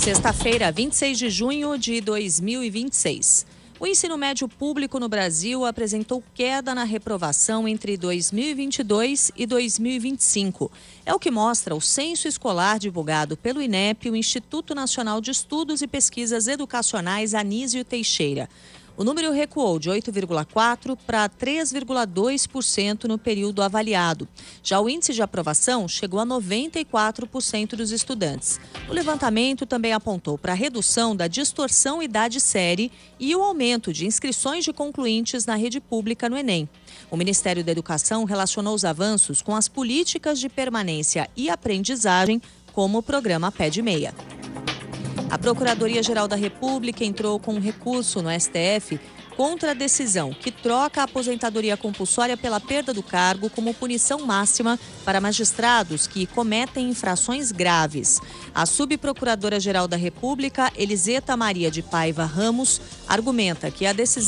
Sexta-feira, 26 de junho de 2026. O ensino médio público no Brasil apresentou queda na reprovação entre 2022 e 2025. É o que mostra o censo escolar divulgado pelo INEP, o Instituto Nacional de Estudos e Pesquisas Educacionais Anísio Teixeira. O número recuou de 8,4% para 3,2% no período avaliado. Já o índice de aprovação chegou a 94% dos estudantes. O levantamento também apontou para a redução da distorção idade-série e o aumento de inscrições de concluintes na rede pública no Enem. O Ministério da Educação relacionou os avanços com as políticas de permanência e aprendizagem, como o programa Pé de Meia. A Procuradoria-Geral da República entrou com um recurso no STF contra a decisão que troca a aposentadoria compulsória pela perda do cargo como punição máxima para magistrados que cometem infrações graves. A subprocuradora-geral da República, Eliseta Maria de Paiva Ramos, argumenta que a decisão